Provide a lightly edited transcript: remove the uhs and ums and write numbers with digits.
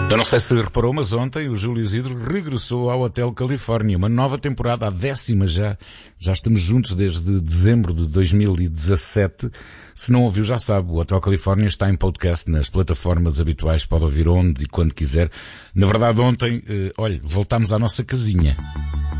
Eu não sei se reparou, mas ontem o Júlio Isidro regressou ao Hotel Califórnia. Uma nova temporada, a 10ª já. Já estamos juntos desde dezembro de 2017. Se não ouviu, já sabe, o Hotel Califórnia está em podcast nas plataformas habituais. Pode ouvir onde e quando quiser. Na verdade, ontem, voltámos à nossa casinha.